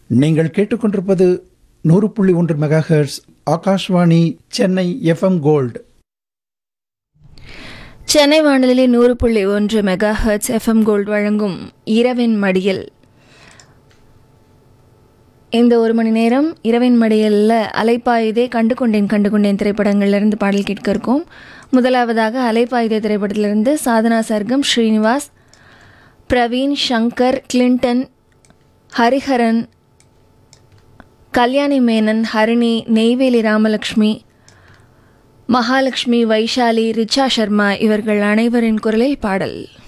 நீங்கள் கேட்டுக்கொண்டிருப்பது 100.1 megahertz Akashvani Chennai FM gold. Chennai வானொலி 100.1 மெகாஹெர்ட்ஸ் எஃப்எம் கோல்டு வழங்கும் இரவின் மடியில். இந்த ஒரு மணி நேரம் இரவின் மடியலில் அலைப்பாயுதே, கண்டு கொண்டேன் திரைப்படங்கள்லேருந்து பாடல் கேட்க இருக்கோம். முதலாவதாக அலைப்பாயுதே திரைப்படத்திலிருந்து சாதனா சர்க்கம், ஸ்ரீனிவாஸ், பிரவீன், சங்கர், கிளின்டன், ஹரிஹரன், கல்யாணி மேனன், ஹரிணி, நெய்வேலி ராமலக்ஷ்மி, மகாலட்சுமி, வைஷாலி, ரிச்சா சர்மா இவர்கள் அனைவரின் குரலில் பாடல்.